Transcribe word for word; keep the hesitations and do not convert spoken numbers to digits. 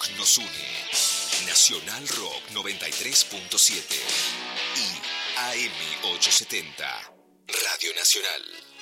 rock nos une. Nacional Rock noventa y tres punto siete y A M ochocientos setenta. Radio Nacional.